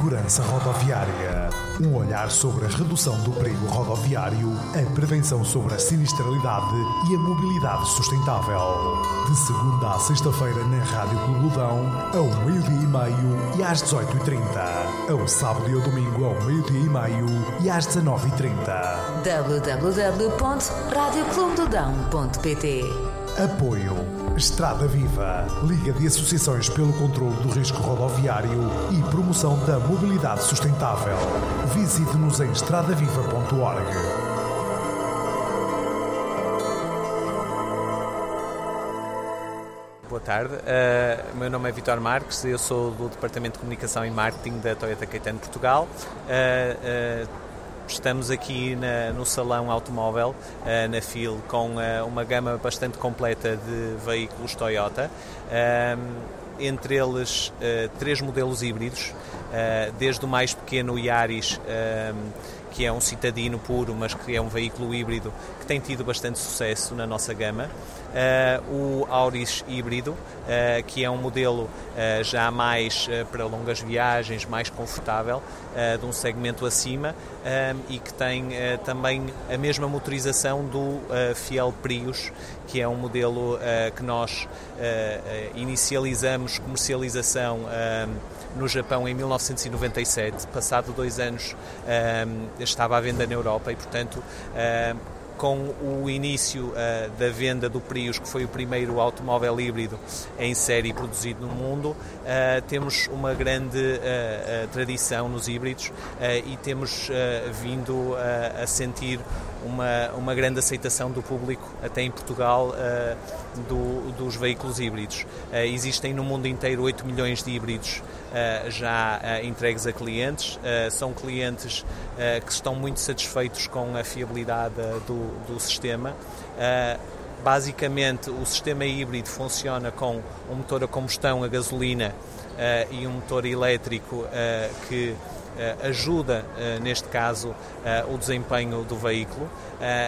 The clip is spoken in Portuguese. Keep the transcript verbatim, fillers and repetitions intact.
segurança rodoviária. Um olhar sobre a redução do perigo rodoviário, a prevenção sobre a sinistralidade e a mobilidade sustentável. De segunda à sexta-feira na Rádio Clubedão, ao meio-dia e meio e às dezoito e trinta. Ao sábado e ao domingo, ao meio-dia e meio e às dezanove e trinta. w w w ponto rádio clube do dão ponto p t. Apoio Estrada Viva, Liga de Associações pelo Controlo do Risco Rodoviário e Promoção da Mobilidade Sustentável. Visite-nos em estradaviva ponto org. Boa tarde, uh, o meu nome é Vítor Marques, eu sou do Departamento de Comunicação e Marketing da Toyota Caetano Portugal. Uh, uh, Estamos aqui na, no Salão Automóvel, uh, na F I L, com uh, uma gama bastante completa de veículos Toyota, uh, entre eles uh, três modelos híbridos, uh, desde o mais pequeno Yaris, uh, que é um citadino puro, mas que é um veículo híbrido que tem tido bastante sucesso na nossa gama, uh, o Auris híbrido, uh, que é um modelo uh, já mais uh, para longas viagens, mais confortável, uh, de um segmento acima, uh, e que tem uh, também a mesma motorização do uh, Fiel Prius, que é um modelo uh, que nós uh, inicializamos comercialização uh, no Japão em mil novecentos e noventa e sete, passado dois anos uh, estava à venda na Europa e, portanto, uh, com o início uh, da venda do Prius, que foi o primeiro automóvel híbrido em série produzido no mundo, uh, temos uma grande uh, uh, tradição nos híbridos uh, e temos uh, vindo uh, a sentir uma, uma grande aceitação do público, até em Portugal, uh, do, dos veículos híbridos. Uh, existem no mundo inteiro oito milhões de híbridos uh, já uh, entregues a clientes. Uh, são clientes uh, que estão muito satisfeitos com a fiabilidade uh, do do sistema. Uh, basicamente, o sistema híbrido funciona com um motor a combustão a gasolina uh, e um motor elétrico uh, que uh, ajuda, uh, neste caso, uh, o desempenho do veículo. Uh,